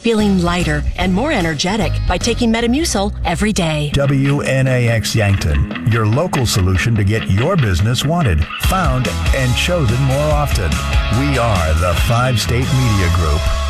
feeling lighter and more energetic by taking Metamucil every day. WNAX Yankton, your local solution to get your business wanted, found, and chosen more often. We are the 5-State Media Group.